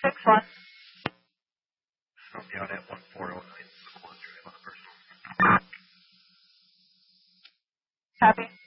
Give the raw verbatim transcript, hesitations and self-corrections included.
six one. From the out at one four oh nine. Copy.